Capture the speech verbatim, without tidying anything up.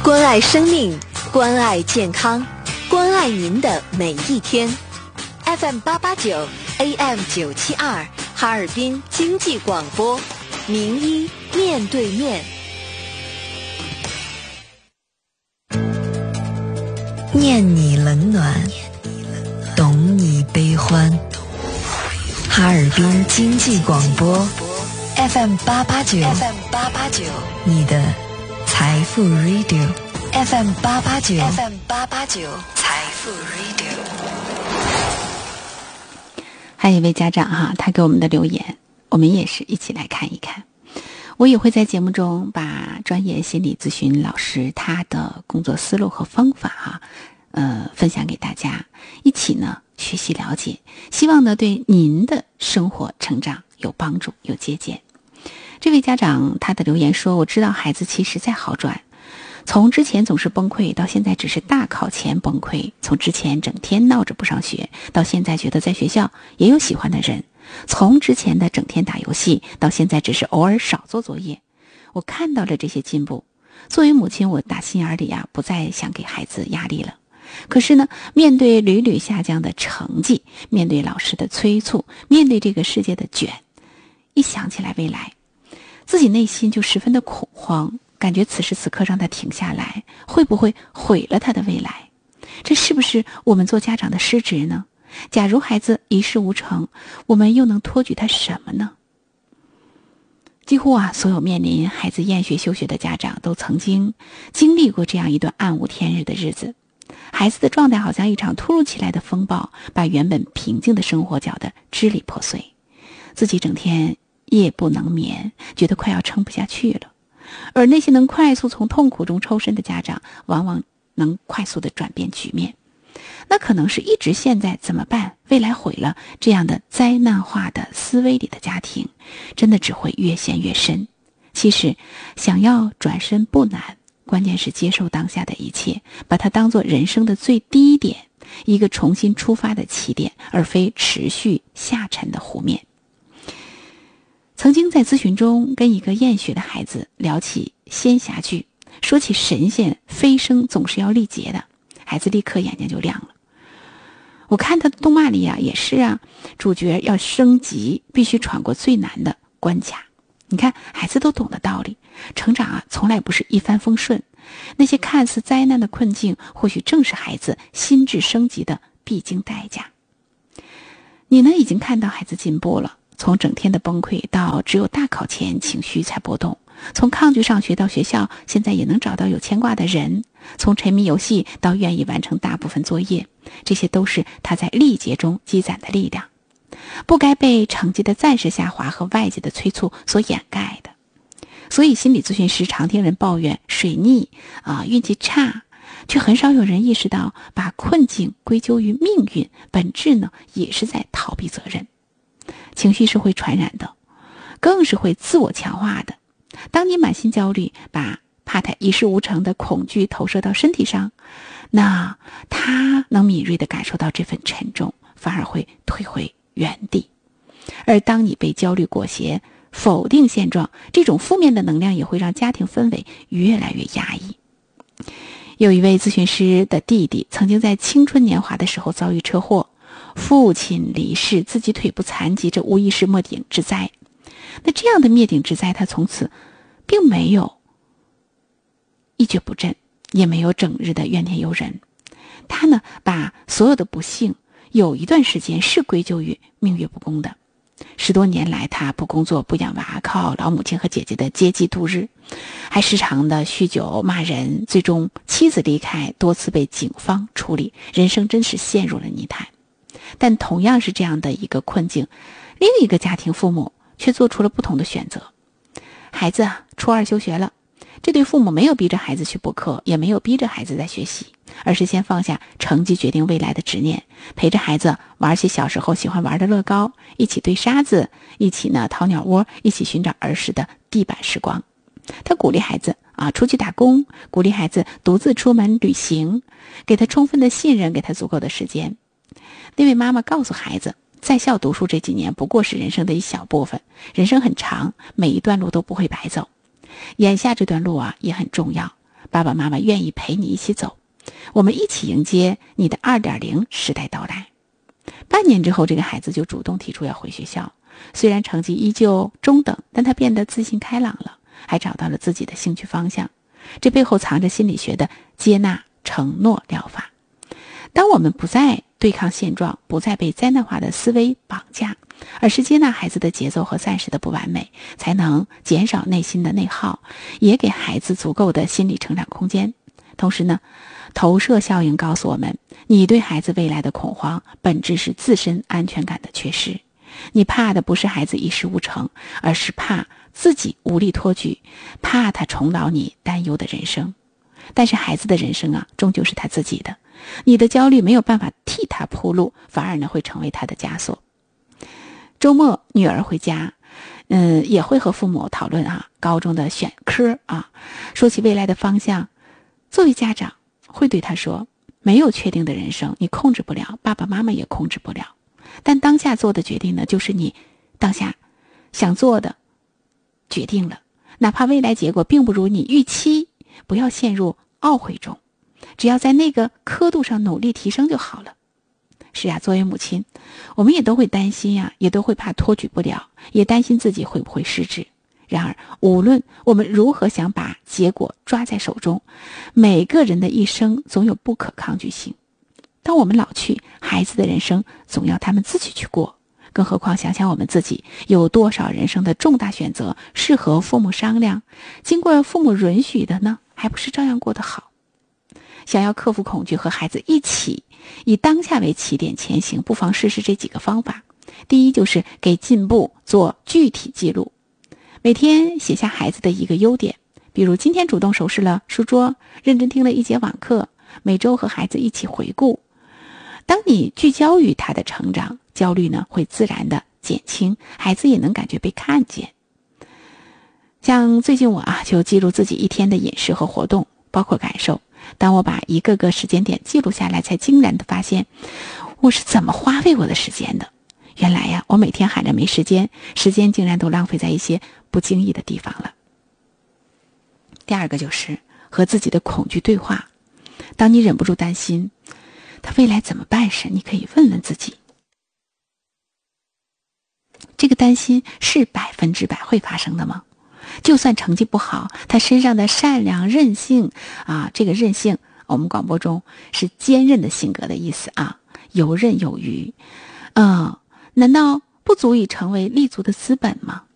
关爱生命，关爱健康，关爱您的每一天。F M 八八九 A M 九七二，哈尔滨经济广播，名医面对面。 念你冷暖，懂你悲欢。哈尔滨经济广播 F M 八八九 F M 八八九，你的财富 Radio F M 八八九 F M 八八九财富 Radio。 还有一位家长哈，他给我们的留言，我们也是一起来看一看。我也会在节目中把专业心理咨询老师他的工作思路和方法哈，呃，分享给大家，一起呢学习了解，希望呢对您的生活成长有帮助有借鉴。这位家长他的留言说，我知道孩子其实在好转，从之前总是崩溃到现在只是大考前崩溃，从之前整天闹着不上学到现在觉得在学校也有喜欢的人，从之前的整天打游戏到现在只是偶尔少做作业。我看到了这些进步，作为母亲我打心眼里啊不再想给孩子压力了。可是呢，面对屡屡下降的成绩，面对老师的催促，面对这个世界的卷，一想起来未来，自己内心就十分的恐慌，感觉此时此刻让他停下来，会不会毁了他的未来？这是不是我们做家长的失职呢？假如孩子一事无成，我们又能托举他什么呢？几乎啊，所有面临孩子厌学休学的家长都曾经经历过这样一段暗无天日的日子。孩子的状态好像一场突如其来的风暴，把原本平静的生活搅得支离破碎，自己整天夜不能眠，觉得快要撑不下去了。而那些能快速从痛苦中抽身的家长，往往能快速地转变局面。那可能是一直现在怎么办，未来毁了这样的灾难化的思维里的家庭，真的只会越陷越深。其实想要转身不难，关键是接受当下的一切，把它当作人生的最低点，一个重新出发的起点，而非持续下沉的湖面。曾经在咨询中跟一个厌学的孩子聊起仙侠剧，说起神仙飞升总是要历劫的，孩子立刻眼睛就亮了。我看他的动漫里啊，也是啊，主角要升级必须闯过最难的关卡。你看孩子都懂的道理，成长啊从来不是一帆风顺，那些看似灾难的困境，或许正是孩子心智升级的必经代价。你呢已经看到孩子进步了，从整天的崩溃到只有大考前情绪才波动，从抗拒上学到学校现在也能找到有牵挂的人，从沉迷游戏到愿意完成大部分作业，这些都是他在历劫中积攒的力量，不该被成绩的暂时下滑和外界的催促所掩盖的。所以心理咨询师常听人抱怨水逆啊、运气差，却很少有人意识到把困境归咎于命运，本质呢也是在逃避责任。情绪是会传染的，更是会自我强化的。当你满心焦虑，把怕他一事无成的恐惧投射到身体上，那他能敏锐地感受到这份沉重，反而会退回原地。而当你被焦虑裹挟，否定现状，这种负面的能量也会让家庭氛围越来越压抑。有一位咨询师的弟弟曾经在青春年华的时候遭遇车祸，父亲离世，自己腿部残疾，这无疑是灭顶之灾。那这样的灭顶之灾，他从此并没有一蹶不振，也没有整日的怨天尤人。他呢，把所有的不幸有一段时间是归咎于命运不公的。十多年来，他不工作不养娃，靠老母亲和姐姐的接济度日，还时常的酗酒骂人，最终妻子离开，多次被警方处理，人生真是陷入了泥潭。但同样是这样的一个困境，另一个家庭父母却做出了不同的选择。孩子初二休学了，这对父母没有逼着孩子去补课，也没有逼着孩子在学习，而是先放下成绩决定未来的执念，陪着孩子玩起小时候喜欢玩的乐高，一起堆沙子，一起呢掏鸟窝，一起寻找儿时的地板时光。他鼓励孩子啊出去打工，鼓励孩子独自出门旅行，给他充分的信任，给他足够的时间。那位妈妈告诉孩子，在校读书这几年不过是人生的一小部分，人生很长，每一段路都不会白走。眼下这段路啊也很重要， 爸爸妈妈愿意陪你一起走，我们一起迎接你的 二点零 时代到来。半年之后，这个孩子就主动提出要回学校，虽然成绩依旧中等，但他变得自信开朗了，还找到了自己的兴趣方向。这背后藏着心理学的接纳承诺疗法。当我们不再对抗现状，不再被灾难化的思维绑架，而是接纳孩子的节奏和暂时的不完美，才能减少内心的内耗，也给孩子足够的心理成长空间。同时呢，投射效应告诉我们，你对孩子未来的恐慌本质是自身安全感的缺失。你怕的不是孩子一事无成，而是怕自己无力托举，怕他重蹈你担忧的人生。但是孩子的人生啊，终究是他自己的，你的焦虑没有办法替他铺路，反而呢会成为他的枷锁。周末女儿回家，嗯，也会和父母讨论啊高中的选科啊，说起未来的方向。作为家长，会对他说，没有确定的人生，你控制不了，爸爸妈妈也控制不了。但当下做的决定呢，就是你当下想做的决定了，哪怕未来结果并不如你预期，不要陷入懊悔中，只要在那个刻度上努力提升就好了。是啊，作为母亲，我们也都会担心呀、啊，也都会怕托举不了，也担心自己会不会失职。然而，无论我们如何想把结果抓在手中，每个人的一生总有不可抗拒性。当我们老去，孩子的人生总要他们自己去过。更何况想想我们自己，有多少人生的重大选择是和父母商量，经过父母允许的呢？还不是照样过得好？想要克服恐惧，和孩子一起以当下为起点前行，不妨试试这几个方法。第一，就是给进步做具体记录，每天写下孩子的一个优点，比如今天主动收拾了书桌，认真听了一节网课，每周和孩子一起回顾。当你聚焦于他的成长，焦虑呢会自然的减轻，孩子也能感觉被看见。像最近我啊，就记录自己一天的饮食和活动，包括感受。当我把一个个时间点记录下来，才惊然的发现，我是怎么花费我的时间的。原来呀，我每天喊着没时间，时间竟然都浪费在一些不经意的地方了。第二个就是和自己的恐惧对话。当你忍不住担心他未来怎么办时，你可以问问自己，这个担心是百分之百会发生的吗？就算成绩不好，他身上的善良韧性啊，这个韧性我们广播中是坚韧的性格的意思啊，游刃有余，嗯，难道不足以成为立足的资本吗？